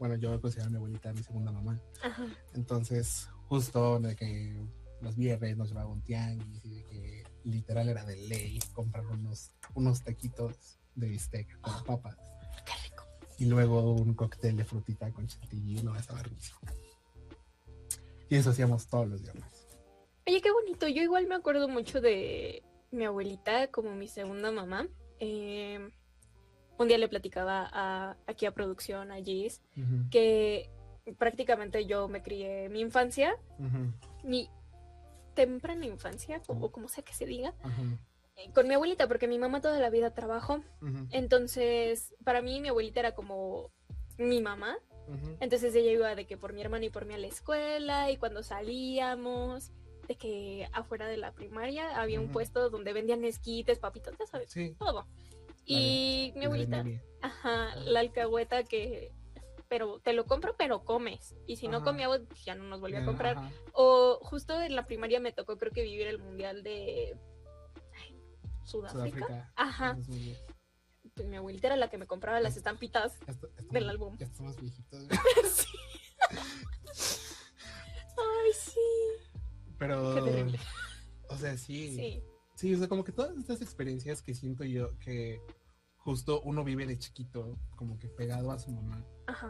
bueno, yo considero a mi abuelita mi segunda mamá. Ajá. Entonces, justo de que los viernes nos llevaba un tianguis y de que literal era de ley comprar unos taquitos de bistec con papas. Qué rico. Y luego un cóctel de frutita con chantilly, no, estaba riquísimo. Y eso hacíamos todos los viernes. Oye, qué bonito. Yo igual me acuerdo mucho de mi abuelita como mi segunda mamá. Un día le platicaba aquí a producción, a Gis, Uh-huh. que prácticamente yo me crié mi infancia, Uh-huh. mi temprana infancia, o como sea que se diga, Uh-huh. con mi abuelita, porque mi mamá toda la vida trabajó. Uh-huh. Entonces, para mí mi abuelita era como mi mamá. Uh-huh. Entonces ella iba de que por mi hermana y por mí a la escuela, y cuando salíamos, de que afuera de la primaria había un puesto donde vendían esquites, papitas, ya sabes, Sí. todo. Y mi abuelita, ajá, la alcahueta que, pero te lo compro, pero comes. Y si no comíamos, pues ya no nos volvía a comprar. Ajá. O justo en la primaria me tocó, creo que vivir el mundial de Sudáfrica. Ajá. Pues mi abuelita era la que me compraba las estampitas del álbum. Ya estamos viejitos. Sí. Ay, sí. Pero, qué terrible. O sea, sí. Sí. Sí, o sea, como que todas estas experiencias que siento yo que justo uno vive de chiquito, como que pegado a su mamá. Ajá.